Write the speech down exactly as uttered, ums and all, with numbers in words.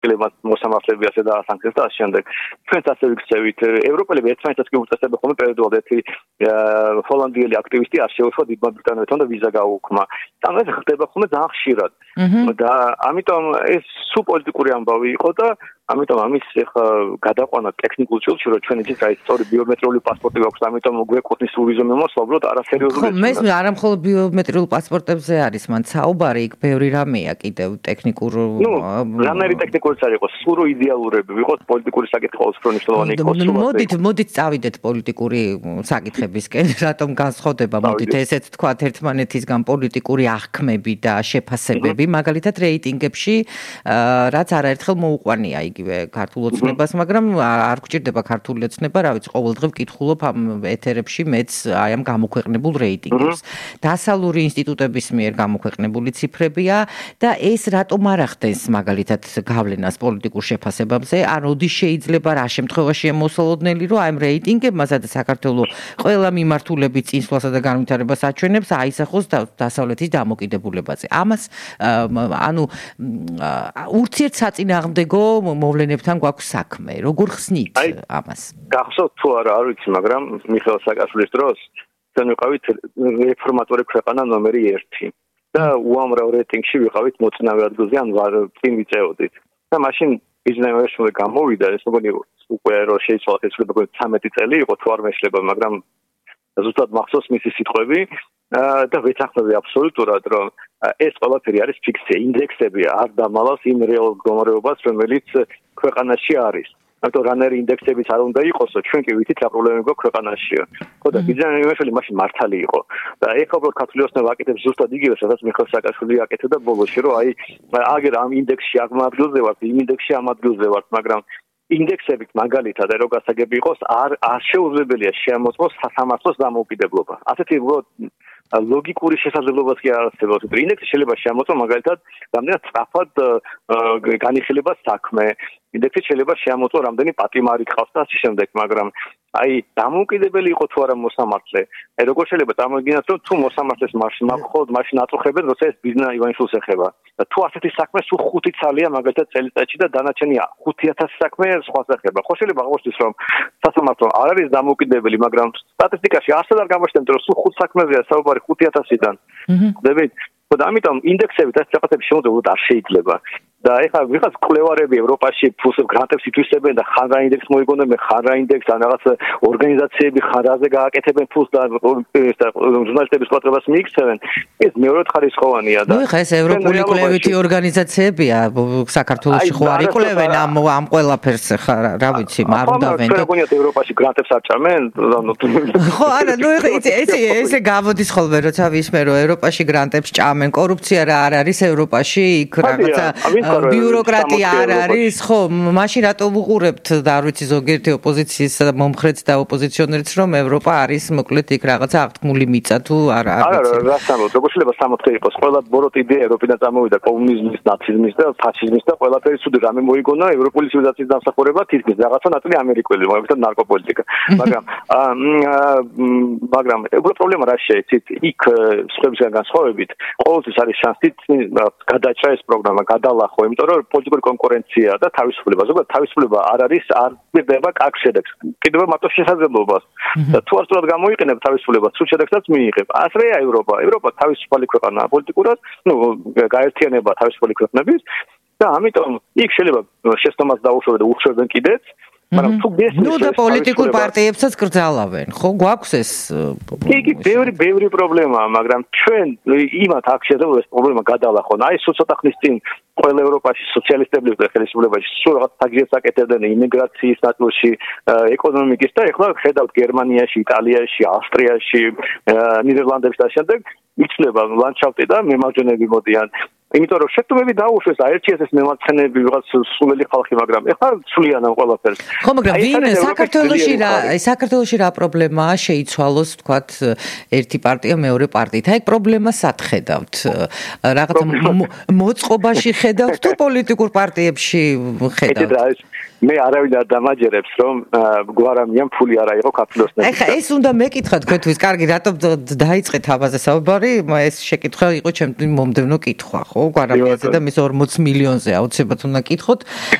კლიმატ მოსამართლებიას და სანქციებს და შემდეგ ჩვენც ასე ვიქცევით ევროპელები ერთმანეთს კი უწესებენ ხოლმე პერიოდულად ერთი ჰოლანდიელი აქტივისტი არ შეუშვა დიდმა ბრიტანეთთან და ვიზა გაუქმა. და ეს ხდება ხოლმე ძალიან ხშირად. და ამიტომ ეს სულ პოლიტიკური ამბავი იყო და ამიტომ ამის ეხა გადაყვანა ტექნიკურ ჭილში რომ ჩვენ იცით აი სწორი ბიომეტრიული პასპორტი გვაქვს ამიტომ გვეკუთვნის ტურიზმი მომსვლელად არასერიოზული. ხო მე არა მხოლოდ ბიომეტრიულ პასპორტებზე არის მან საუბარი იქ ბევრი რამეა კიდევ ტექნიკურ ნუ რამერი ტექნიკური არ იყოს სურო იდეალურები ვიყოთ პოლიტიკური საკითხი ყოველთვის მნიშვნელოვანი იყოს. მოდით მოდით წავიდეთ პოლიტიკური საკითხებისკენ რატომ განსხვავდება მოდით ესეც თქვათ ერთმანეთისგან პოლიტიკური აღქმები და შეფასებები მაგალითად რეიტინგებში რაც არაერთხელ მოუყვანია იგივე ქართულ ოცნებას მაგრამ არ გვჭირდება ქართული ოცნება რა ვიცი ყოველდღე ვკითხულობ ამ ეთერებში მეც აი ამ გამოქვეყნებულ რეიტინგებს დასავლური ინსტიტუტების მიერ გამოქვეყნებული ციფრებია და ეს რატომ არ ახდენს მაგალითად გავლენას პოლიტიკურ შეფასებებზე ან როდის შეიძლება რა შემთხვევაშია მოსალოდნელი რომ აი ამ რეიტინგებმა სადაც საქართველოს ყველა მიმართულები წინსვლასა და განვითარებას აჩვენებს აისახოს დასავლეთის დამოკიდებულებაზე ამას ანუ ურთიერთსაწინააღმდეგო მოვლენებთან გვაქვს საქმე როგორ ხსნით ამას გახსოვთ თუ არა არ ვიცი მაგრამ მიხეილ სააკაშვილის დროს ჩვენ ვიყავით რეფორმატორი ქვეყანა ნომერი ერთი და უამრავ რეიტინგში ვიყავით მოწინავე ადგილზე ან წინ ვიწეოდით და მაშინ ბიზნესში გამოვიდა ეს მგონი უკვე რო შეიცვალა ეს უკვე ცამეტი წელი იყო თუ არ მეშლება მაგრამ ზუსტად მახსოვს მისი სიტყვები და ვეთანხმები აბსოლუტურად რომ ეს ყველაფერი არის ფიქსი ინდექსები არ დამალავს იმ რეალ მდგომარეობას რომელიც ქვეყანაში არის ამიტომ რანერი ინდექსებიც არ უნდა იყოსო ჩვენ კი ვიცით რა პრობლემები გვაქვს ქვეყანაშიო ხო და ბიზნესში მაშინ მართალი იყო და ეხლა უფრო ქართული ოცნება აკეთებს ზუსტად იგივე სადაც მიხეილ სააკაშვილი აკეთებდა ბოლოში რომ აი აგერ ამ ინდექსში ამ ადგილზე ვართ იმ ინდექსში ამ ადგილზე ვართ მაგრამ ინდექსებით მაგალითად რო გასაგები იყოს არ არ შეუძლებელია შემოწმოს სასამართლოს დამოუკიდებლობა ასეთი ლოგიკური შესაძლებლობაც კი არ არსებობს. ინდექსი შეიძლება შემოწმოს მაგალითად რამდენად სწრაფად განიხილება საქმე. ინდექსი შეიძლება შემოწმოს რამდენი პატიმარი ყავს და ასე შემდეგ, მაგრამ აი დამოუკიდებელი იყო თუ არა მოსამართლე. აი როგორ შეიძლება წარმოგიდგენთ რომ თუ მოსამართლეს მაშინ მახოთ, მაშინ აწუხებენ, როცა ეს ბიზნეს ივანიშვილს ეხება. და თუ ასეთი საქმე სულ ხუთი ცალია მაგალითად წელიწადში და დანარჩენი ხუთი ათასი საქმე სხვას ეხება. ხო შეიძლება აღმოჩნდეს რომ სასამართლო არ არის დამოუკიდებელი, მაგრამ სტატისტიკაში არც არ გამოჩნდება რომ სულ ხუთ საქმეზეა საუბარი ხუთი ათასიდან. ხვდებით? და ამიტომ ინდექსებით ეს რაღაცები შემოწმოთ არ შეიძლება. და ეხლა ვიღაც კვლევარები ევროპაში ფულს გრანტებს ითვისებენ და ხან რა ინდექს მოიგონებენ, მე ხან რა ინდექს ან რაღაც ორგანიზაციები ხან რაზე გააკეთებენ ფულს და ჟურნალისტების ყურადღებას მიიქცევენ. ეს მეორე ხარისხოვანია და ნუ ეხლა ეს ევროპული კვლევითი ორგანიზაციებია საქართველოში ხო არ იკვლევენ ამ ამ ყველაფერს ხა რა ვიცი არ უნდავენ და თქვენ ევროპაში გრანტებს არჭამენ ხო არა ნუ ეხლა ეს ესე გამოდის ხოლმე როცა ვისმენ რომ ევროპაში გრანტებს ჭამენ კორუფცია რა არ არის ევროპაში იქ რაღაცა ბიუროკრატია არ არის ხო მაშინ რატო ვუყურებთ და არ ვიცი ზოგიერთი ოპოზიციის მომხრეც და ოპოზიციონერიც რომ ევროპა არის მოკლედ იქ რაღაცა აღთქმული მიწა თუ არა არა რა სამოთ როგორ შეიძლება სამოთხე იყოს ყველა ბოროტ იდეა ევროპიდან წამოვიდა კომუნიზმის ნაციზმის და ფაშიზმის და ყველაფერი ცუდი რამე მოიგონა ევროპული ცივილიზაციის დამსახურება თითქმის რაღაცა ნაწილი ამერიკული მოიგონა ნარკოპოლიტიკა მაგრამ მაგრამ უბრალოდ პრობლემა რა შეიცით იქ სხვებისგან განსხვავებით ყოველთვის არის შანსი გადაჭრა ეს პროგრამა გადალახო იმიტომ რომ პოლიტიკური კონკურენცია და თავისუფლება ზოგადად თავისუფლება არ არის არ მიღება კარგ შედეგს კიდევ მარტო შესაძლებლობას და თუ არ სწორად გამოიყენებ თავისუფლებას სულ შედეგსაც მიიღებ ასრეა ევროპა ევროპა თავისუფალი ქვეყანაა პოლიტიკურად ნუ გაერთიანება თავისუფალი ქვეყნების და ამიტომ იქ შეიძლება შეცდომას დაუშვებენ და უხშვებენ კიდეც მაგრამ თუ გესმის ნუ და პოლიტიკურ პარტიებსაც კრძალავენ ხო გვაქვს ეს კი კი ბევრი ბევრი პრობლემაა მაგრამ ჩვენ იმათ აქ შეიძლება ეს პრობლემა გადალახონ აი სულ ცოტა ხნის წინ ყველა ევროპაში სოციალისტების და ხელისუფლებაში სულ რაღაც თაგიებს აკეთებდნენ იმიგრაციის ნაწილში ეკონომიკის და ეხლა ხედავთ გერმანიაში იტალიაში ავსტრიაში ნიდერლანდებში და შემდეგ იცლება ლანდშაფტი და მემარჯვენეები მოდიან იმიტომ რომ შეტუმები დაუშვეს აერჩიეს ეს მემარცხენეები ვიღაც სულელი ხალხი მაგრამ ეხლა სულიან ამ ყველაფერს ხო მაგრამ ვინ საქართველოში რა საქართველოში რა პრობლემაა შეიცვალოს თქვათ ერთი პარტია მეორე პარტიით აი პრობლემას ატხედავთ რაღაცა მოწყობაში ხედავთ თუ პოლიტიკურ პარტიებში ხედავთ მე არავინ არ დამაჯერებს რომ გვარამიან ფული არა იყო ქართულოს ნაცვლად. ეხა ეს უნდა მეკითხა თქვენთვის, კარგი, რატომ დაიწყეთ ამაზე საუბარი? ეს შეკითხვა იყო ჩემთვის მომდევნო კითხვა, ხო? გვარამიანზე და მის ორმოც მილიონზე აუცილებლად უნდა კითხოთ.